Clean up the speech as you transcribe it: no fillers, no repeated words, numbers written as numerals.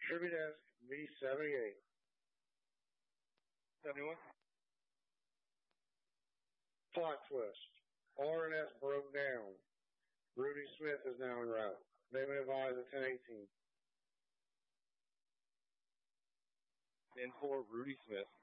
Tribudesk V78. 71. Plot twist. RNS broke down. Rudy Smith is now en route. They've been advised at 1018. In for Rudy Smith.